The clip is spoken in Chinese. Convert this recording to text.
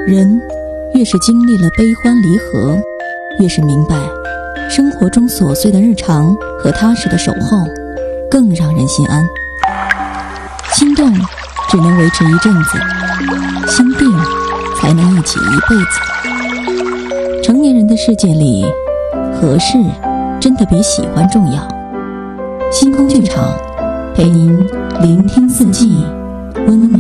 人越是经历了悲欢离合，越是明白生活中琐碎的日常和踏实的守候更让人心安。心动只能维持一阵子，心定才能一起一辈子。成年人的世界里，合适真的比喜欢重要。星空剧场陪您聆听四季，温暖